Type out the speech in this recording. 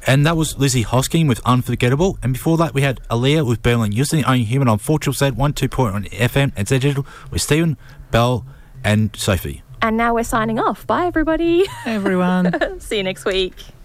And that was Lizzie Hosking with Unforgettable. And before that, we had Aaliyah with Berlin. You're listening to Only Human on 4ZZ 102 on FM and Z Digital with Stephen, Belle, and Sophie. And now we're signing off. Bye, everybody. Hey, everyone. See you next week.